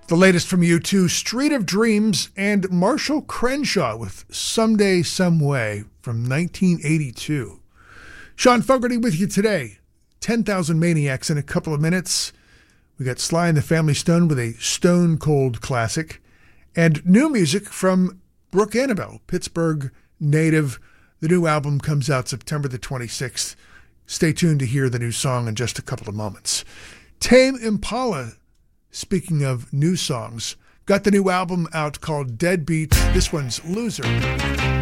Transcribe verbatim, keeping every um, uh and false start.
The latest from U two, Street of Dreams, and Marshall Crenshaw with Someday, Some Way from nineteen eighty-two. Sean Fogarty with you today. ten thousand Maniacs in a couple of minutes. We got Sly and the Family Stone with a Stone Cold classic. And new music from Brooke Annabelle, Pittsburgh native. The new album comes out September the twenty-sixth. Stay tuned to hear the new song in just a couple of moments. Tame Impala, speaking of new songs, got the new album out called Deadbeat. This one's Loser.